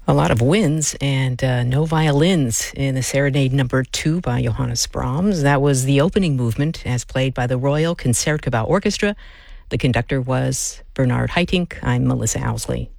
A lot of winds and no violins in the Serenade Number 2 by Johannes Brahms. That was the opening movement as played by the Royal Concertgebouw Orchestra. The conductor was Bernard Haitink. I'm Melissa Owsley.